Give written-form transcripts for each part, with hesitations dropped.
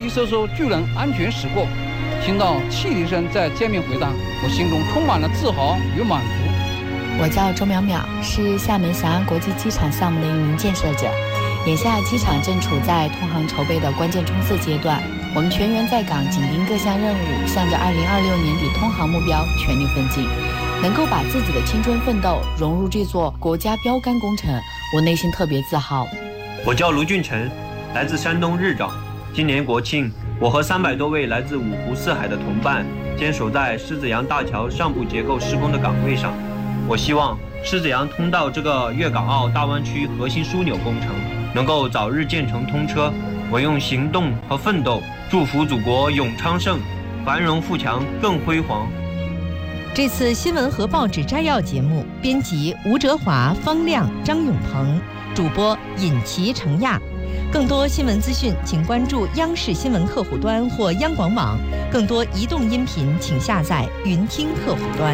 一艘艘巨人安全驶过，听到汽笛声在街面回荡，我心中充满了自豪与满足。 我叫周淼淼，是厦门翔安国际机场项目的一名建设者。眼下机场正处在通航筹备的关键冲刺阶段，我们全员在岗，紧盯各项任务，向着2026年底通航目标全力奋进。能够把自己的青春奋斗融入这座国家标杆工程，我内心特别自豪。 我叫卢俊成，来自山东日照。今年国庆，我和300多位来自五湖四海的同伴坚守在狮子洋大桥上部结构施工的岗位上。我希望狮子洋通道这个粤港澳大湾区核心枢纽工程能够早日建成通车。我用行动和奋斗祝福祖国永昌盛，繁荣富强更辉煌。 这次新闻和报纸摘要节目，编辑吴哲华、方亮、张永鹏，主播尹奇、程亚。更多新闻资讯，请关注央视新闻客户端或央广网。更多移动音频，请下载云听客户端。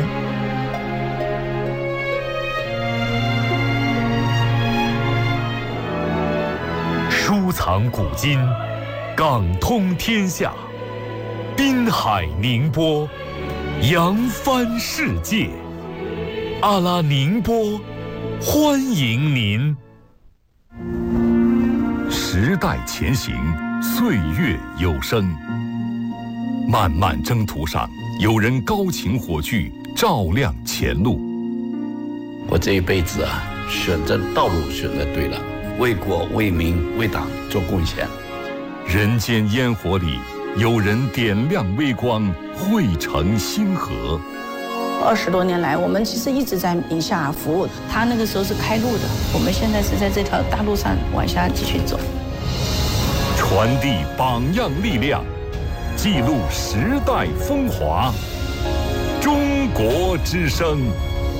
收藏古今，港通天下，滨海宁波，扬帆世界。阿拉宁波，欢迎您。时代前行，岁月有声。漫漫征途上，有人高擎火炬，照亮前路。 我这一辈子啊，选择道路选择对了，为国为民为党做贡献。 人间烟火里，有人点亮微光，汇成星河。 20多年来，我们其实一直在宁夏服务。他那个时候是开路的，我们现在是在这条大路上往下继续走。 传递榜样力量，记录时代风华。中国之声